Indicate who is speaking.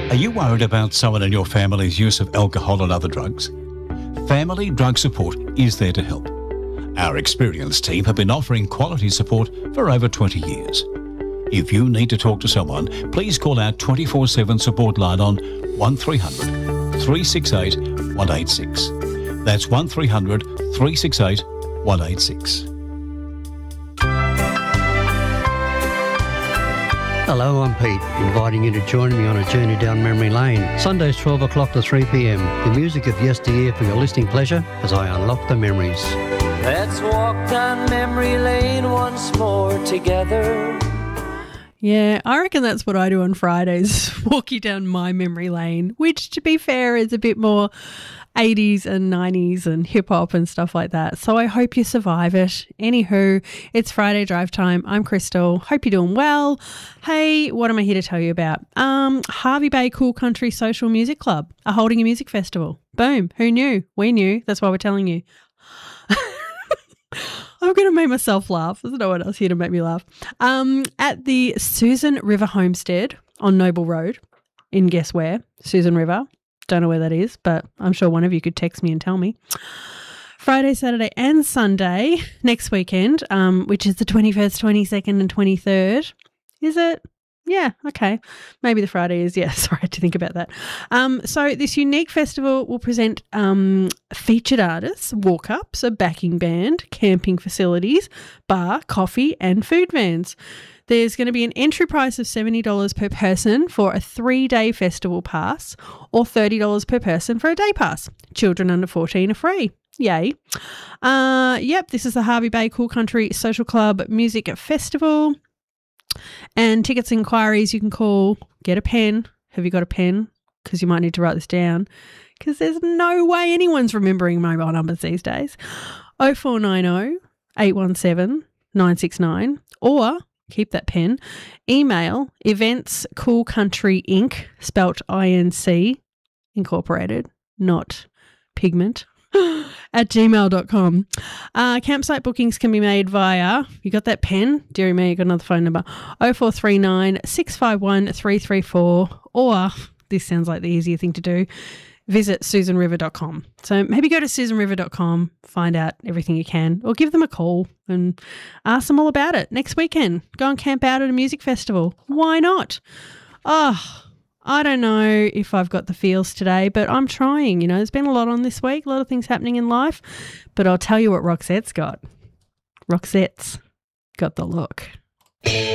Speaker 1: Are you worried about someone in your family's use of alcohol and other drugs? Family Drug Support is there to help. Our experienced team have been offering quality support for over 20 years. If you need to talk to someone, please call our 24/7 support line on 1300 368 186. That's 1300 368 186.
Speaker 2: Hello, I'm Pete, inviting you to join me on a journey down memory lane. Sundays 12 o'clock to 3 p.m. The music of yesteryear for your listening pleasure as I unlock the memories.
Speaker 3: Let's walk down memory lane once more together.
Speaker 4: Yeah, I reckon that's what I do on Fridays, walking down my memory lane, which, to be fair, is a bit more 80s and 90s and hip-hop and stuff like that. So I hope you survive it. Anywho, it's Friday drive time. I'm Crystal. Hope you're doing well. Hey, what am I here to tell you about? Hervey Bay Cool Country Social Music Club are holding a music festival. Boom. Who knew? We knew. That's why we're telling you. I'm going to make myself laugh. There's no one else here to make me laugh. At the Susan River Homestead on Noble Road in guess where? Susan River. Don't know where that is, but I'm sure one of you could text me and tell me. Friday, Saturday and Sunday next weekend, which is the 21st, 22nd and 23rd. Is it? Yeah, okay. Maybe the Friday is, yeah, sorry, I had to think about that. So this unique festival will present featured artists, walk-ups, a backing band, camping facilities, bar, coffee and food vans. There's going to be an entry price of $70 per person for a 3-day festival pass or $30 per person for a day pass. Children under 14 are free. Yay. Yep, this is the Hervey Bay Cool Country Social Club Music Festival. And tickets and inquiries you can call, get a pen. Have you got a pen? Because you might need to write this down because there's no way anyone's remembering mobile numbers these days. 0490 817 969 or keep that pen. Email eventscoolcountryinc, spelt INC, incorporated, not pigment, at gmail.com. Campsite bookings can be made via, you got that pen? Deary me, you got another phone number, 0439 651 334, or, this sounds like the easier thing to do, visit susanriver.com. So maybe go to susanriver.com, find out everything you can, or give them a call and ask them all about it. Next weekend, go and camp out at a music festival. Why not? Oh, I don't know if I've got the feels today, but I'm trying. You know, there's been a lot on this week, a lot of things happening in life, but I'll tell you what Roxette's got. Roxette's got the look.